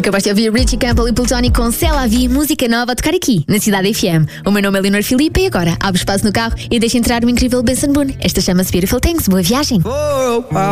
Acabaste de ouvir Richie Campbell e Plutonic com C'est la vie, música nova a tocar aqui, na Cidade FM. O meu nome é Leonor Filipe e agora abre espaço no carro e deixa entrar o incrível Benson Boone. Esta chama-se Beautiful Things. Boa viagem.